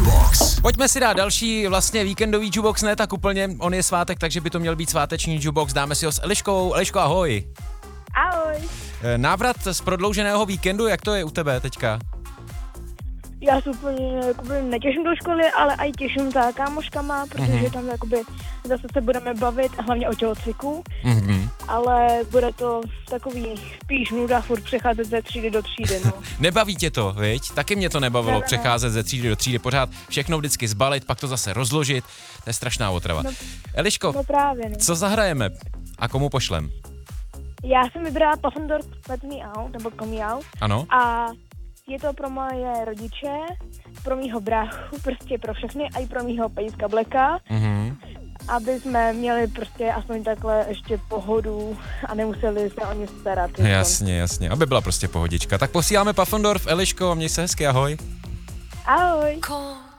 Jukebox. Pojďme si dát další vlastně víkendový jukebox, ne tak úplně, on je svátek, takže by to měl být sváteční jukebox, dáme si ho s Eliškou. Eliško, ahoj. Ahoj. Návrat z prodlouženého víkendu, jak to je u tebe teďka? Já se úplně jakoby, netěším do školy, ale i těším za kámoškama, protože tam jakoby, zase se budeme bavit, hlavně o tělocviku, ale bude to takový spíš nuda furt přecházet ze třídy do třídy. No. Nebaví tě to, viď? Taky mě to nebavilo přecházet ze třídy do třídy, pořád všechno vždycky zbalit, pak to zase rozložit, to je strašná otrava. Eliško, No právě, no. co zahrajeme a komu pošlem? Já jsem vybrala Puffendorf Let Me Out, nebo Come Me Out. Ano? A je to pro moje rodiče, pro mýho bráchu, prostě pro všechny, a i pro mýho pejska Blacka, aby jsme měli prostě aspoň takhle ještě pohodu a nemuseli se o ně starat. Jasně, aby byla prostě pohodička. Tak posíláme Puffendorf, Eliško, měj se hezky, ahoj. Ahoj.